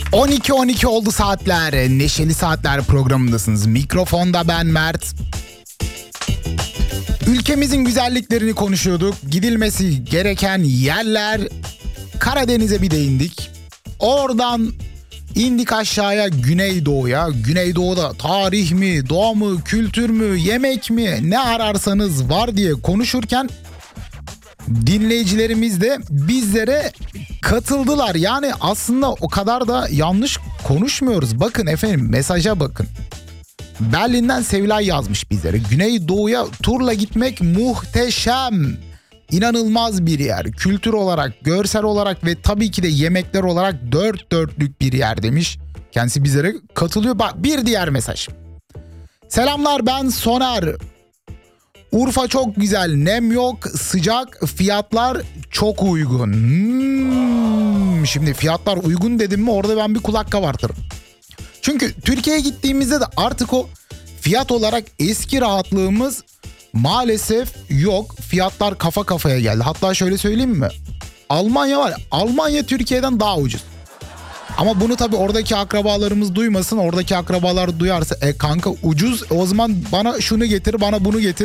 12 oldu saatler. Neşeli Saatler programındasınız. Mikrofonda ben Mert. Ülkemizin güzelliklerini konuşuyorduk. Gidilmesi gereken yerler. Karadeniz'e bir değindik. Oradan indik aşağıya Güneydoğu'ya. Güneydoğu'da tarih mi, doğa mı, kültür mü, yemek mi ne ararsanız var diye konuşurken dinleyicilerimiz de bizlere katıldılar. Yani aslında o kadar da yanlış konuşmuyoruz. Bakın efendim, mesaja bakın. Berlin'den Sevilay yazmış bizlere. Güneydoğu'ya turla gitmek muhteşem. İnanılmaz bir yer. Kültür olarak, görsel olarak ve tabii ki de yemekler olarak dört dörtlük bir yer demiş. Kendisi bizlere katılıyor. Bak, bir diğer mesaj. Selamlar, ben Soner. Urfa çok güzel, nem yok, sıcak, fiyatlar çok uygun. Şimdi fiyatlar uygun dedim mi orada ben bir kulak kabartırım. Çünkü Türkiye'ye gittiğimizde de artık o fiyat olarak eski rahatlığımız maalesef yok. Fiyatlar kafa kafaya geldi. Hatta şöyle söyleyeyim mi? Almanya var. Almanya Türkiye'den daha ucuz. Ama bunu tabii oradaki akrabalarımız duymasın. Oradaki akrabalar duyarsa kanka ucuz, o zaman bana şunu getir, bana bunu getir.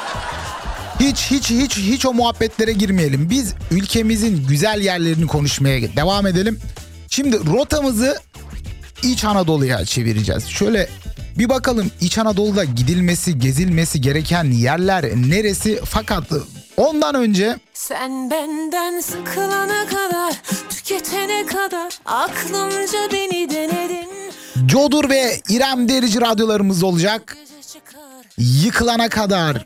Hiç o muhabbetlere girmeyelim. Biz ülkemizin güzel yerlerini konuşmaya devam edelim. Şimdi rotamızı İç Anadolu'ya çevireceğiz. Şöyle bir bakalım İç Anadolu'da gidilmesi, gezilmesi gereken yerler neresi? Fakat ondan önce... Sen benden sıkılana kadar, tüketene kadar aklımca beni denedin. Codur ve İrem Derici radyolarımız olacak. Yıkılana kadar.